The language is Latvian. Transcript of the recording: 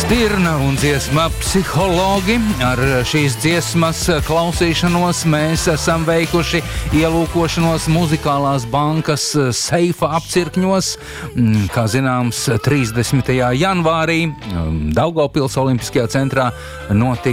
Stirna un dziesma Psihologi. Ar šīs dziesmas klausīšanos mēs esam veikuši ielūkošanos muzikālās bankas seifa apcirkņos. Kā zināms, 30. janvārī Daugavpils Olimpiskajā centrā notika